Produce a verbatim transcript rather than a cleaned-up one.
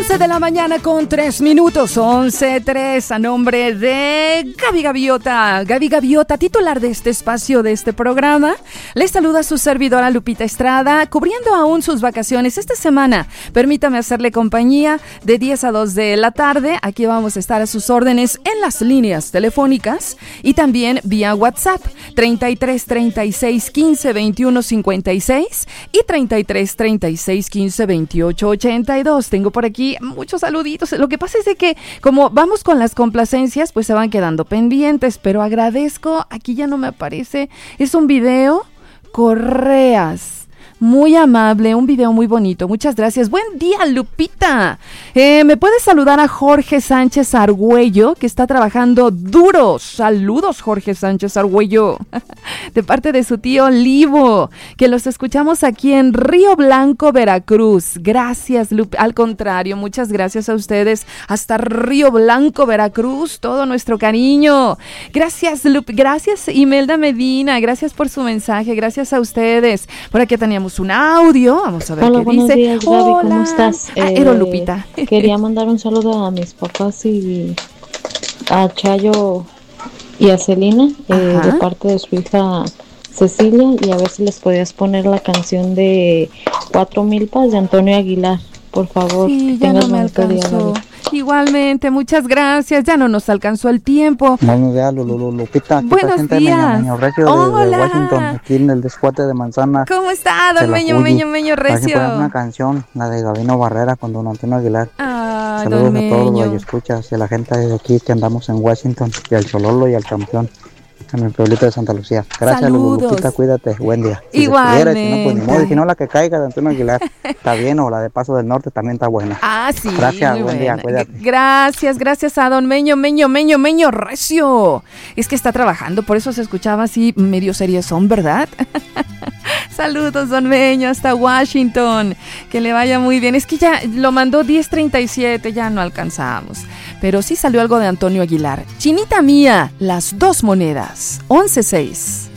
once de la mañana con tres minutos, once tres, a nombre de Gaby Gaviota. Gaby Gaviota, titular de este espacio, de este programa. Les saluda su servidora Lupita Estrada, cubriendo aún sus vacaciones esta semana. Permítame hacerle compañía de diez a dos de la tarde. Aquí vamos a estar a sus órdenes en las líneas telefónicas y también vía WhatsApp, treinta y tres, treinta y seis, quince, veintiuno, cincuenta y seis y treinta y tres, treinta y seis, quince, veintiocho, ochenta y dos. Tengo por aquí muchos saluditos. Lo que pasa es de que como vamos con las complacencias, pues se van quedando pendientes, pero agradezco, aquí ya no me aparece, es un video, Correas. Muy amable, un video muy bonito. Muchas gracias. Buen día, Lupita. Eh, ¿Me puedes saludar a Jorge Sánchez Argüello, que está trabajando duro? Saludos, Jorge Sánchez Argüello. De parte de su tío Livo, que los escuchamos aquí en Río Blanco, Veracruz. Gracias, Lupita. Al contrario, muchas gracias a ustedes. Hasta Río Blanco, Veracruz, todo nuestro cariño. Gracias, Lupita. Gracias, Imelda Medina. Gracias por su mensaje. Gracias a ustedes. Por aquí teníamos un audio, vamos a ver. Hola, qué buenos dice. días, Gaby, Hola. ¿cómo estás? Ah, Eh, Ero Lupita. Quería mandar un saludo a mis papás y a Chayo y a Celina, eh, de parte de su hija Cecilia, y a ver si les podías poner la canción de Cuatro Milpas de Antonio Aguilar, por favor. Sí, ya no me alcanzó. Igualmente, muchas gracias. Ya no nos alcanzó el tiempo. Buenos días, Lupita. Aquí Buenos gente días. Meño, Meño Recio de, Hola. de Washington, aquí en el descuate de manzana. ¿Cómo está, don Meño, Meño, Meño Recio? Para una canción, la de Gabino Barrera con don Antonio Aguilar. Ah, saludos don a todos Meño. los que escuchas y a la gente de aquí que andamos en Washington, y al Chololo y al campeón en el pueblito de Santa Lucía. Gracias, Saludos. Lupita, cuídate, buen día. Si Igualmente. se pudiera, si no, pues ni modo, y si no, la que caiga de Antonio Aguilar está bien, o la de Paso del Norte también está buena. Ah, sí. Gracias, muy buen día, buena. cuídate. Gracias, gracias a don Meño, Meño, Meño, Meño Recio. Es que está trabajando, por eso se escuchaba así medio seriezón, ¿verdad? Saludos, don Meño, hasta Washington. Que le vaya muy bien. Es que ya lo mandó diez treinta y siete, ya no alcanzamos. Pero sí salió algo de Antonio Aguilar. Chinita mía, las dos monedas. once seis.